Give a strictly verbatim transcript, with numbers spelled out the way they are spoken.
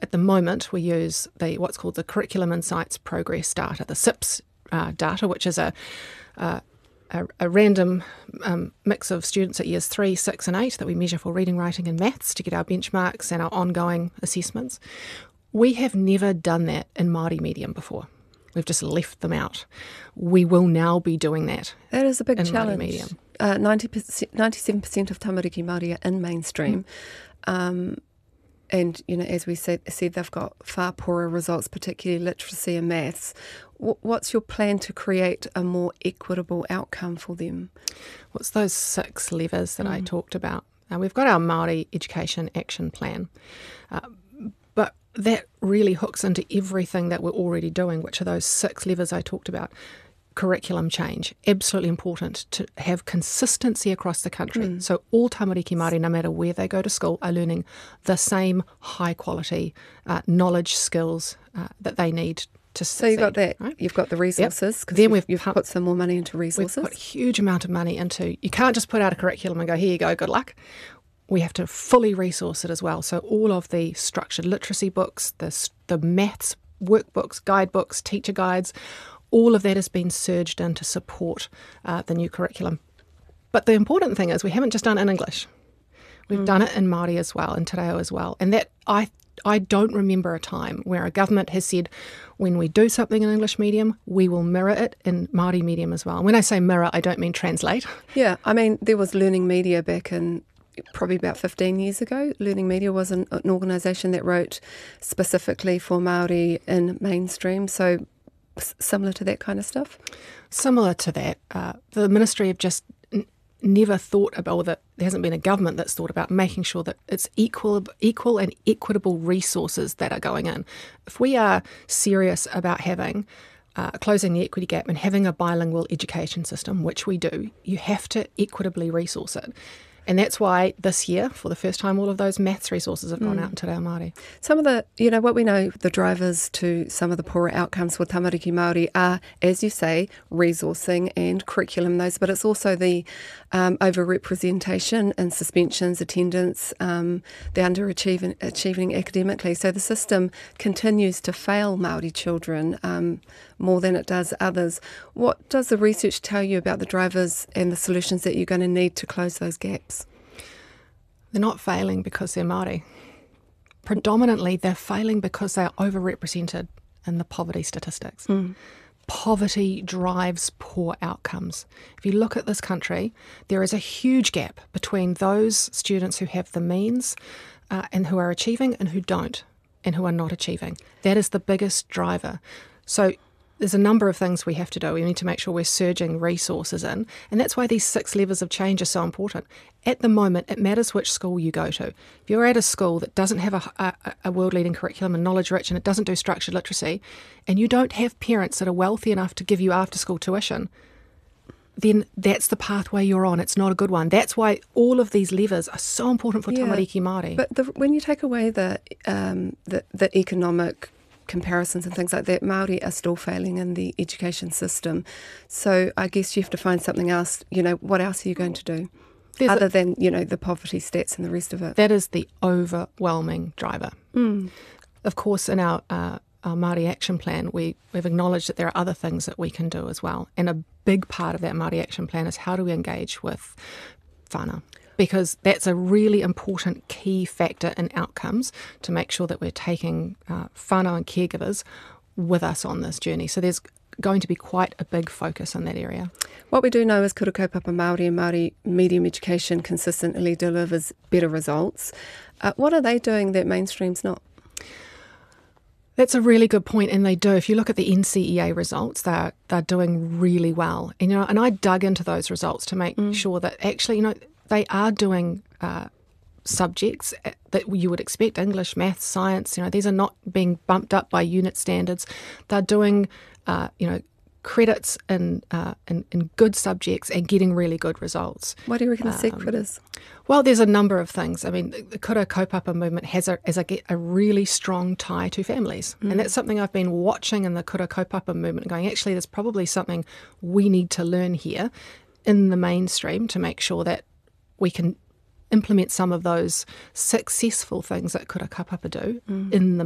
at the moment, we use the what's called the Curriculum Insights Progress data, the S I P S uh, data, which is a uh, a, a random um, mix of students at years three, six, and eight that we measure for reading, writing, and maths to get our benchmarks and our ongoing assessments. We have never done that in Māori medium before. We've just left them out. We will now be doing that. That is a big in challenge. Māori medium. Uh, ninety percent, ninety-seven percent of tamariki Māori are in mainstream. Mm. Um, and, you know, as we said, said, they've got far poorer results, particularly literacy and maths. W- what's your plan to create a more equitable outcome for them? What's those six levers that Mm. I talked about? Uh, we've got our Māori Education Action Plan. Uh, but that really hooks into everything that we're already doing, which are those six levers I talked about. Curriculum change, absolutely important to have consistency across the country. Mm. So all tamariki Māori, no matter where they go to school, are learning the same high quality uh, knowledge, skills uh, that they need to succeed. So you've got that, right? You've got the resources, because Then you've, we've you've pump- put some more money into resources. We've put a huge amount of money into, you can't just put out a curriculum and go, here you go, good luck. We have to fully resource it as well. So all of the structured literacy books, the, the maths workbooks, guidebooks, teacher guides, all of that has been surged in to support uh, the new curriculum. But the important thing is we haven't just done it in English. We've mm. done it in Māori as well, in Te Reo as well. And that I I don't remember a time where a government has said, when we do something in English medium, we will mirror it in Māori medium as well. And when I say mirror, I don't mean translate. Yeah, I mean, there was Learning Media back in probably about fifteen years ago. Learning Media was an, an organisation that wrote specifically for Māori in mainstream. So similar to that kind of stuff? Similar to that. Uh, the Ministry have just n- never thought about, or that there hasn't been a government that's thought about making sure that it's equal, equal and equitable resources that are going in. If we are serious about having uh, closing the equity gap and having a bilingual education system, which we do, you have to equitably resource it. And that's why this year, for the first time, all of those maths resources have gone mm. out into Te Reo Māori. Some of the, you know, what we know, the drivers to some of the poorer outcomes for tamariki Māori are, as you say, resourcing and curriculum, those, but it's also the um, overrepresentation in suspensions, attendance, um, the underachieving achieving academically. So the system continues to fail Māori children um, more than it does others. What does the research tell you about the drivers and the solutions that you're going to need to close those gaps? They're not failing because they're Māori. Predominantly, they're failing because they are overrepresented in the poverty statistics. Mm. Poverty drives poor outcomes. If you look at this country, there is a huge gap between those students who have the means uh, and who are achieving and who don't, and who are not achieving. That is the biggest driver. So there's a number of things we have to do. We need to make sure we're surging resources in. And that's why these six levers of change are so important. At the moment, it matters which school you go to. If you're at a school that doesn't have a, a, a world-leading curriculum and knowledge-rich, and it doesn't do structured literacy, and you don't have parents that are wealthy enough to give you after-school tuition, then that's the pathway you're on. It's not a good one. That's why all of these levers are so important for yeah, tamariki Māori. But the, when you take away the, um, the the economic comparisons and things like that, Māori are still failing in the education system. So I guess you have to find something else. You know, what else are you going to do? There's other a, than, you know, the poverty stats and the rest of it? That is the overwhelming driver. Mm. Of course, in our, uh, our Māori Action Plan, we, we've acknowledged that there are other things that we can do as well. And a big part of that Māori Action Plan is how do we engage with whānau? Because that's a really important key factor in outcomes to make sure that we're taking uh, whānau and caregivers with us on this journey. So there's going to be quite a big focus on that area. What we do know is Kura Kaupapa Māori and Māori medium education consistently delivers better results. Uh, what are they doing that mainstream's not? That's a really good point, and they do. If you look at the N C E A results, they're, they're doing really well. And, you know, and I dug into those results to make mm. sure that actually, you know, they are doing uh, subjects that you would expect, English, maths, science. You know, these are not being bumped up by unit standards. They're doing, uh, you know, credits in, uh, in in good subjects and getting really good results. What do you reckon the um, secret is? Well, there's a number of things. I mean, the Kura Kaupapa movement has a, has a, a really strong tie to families. Mm. And that's something I've been watching in the Kura Kaupapa movement, going, actually, there's probably something we need to learn here in the mainstream to make sure that we can implement some of those successful things that Kura Kaupapa do mm. in the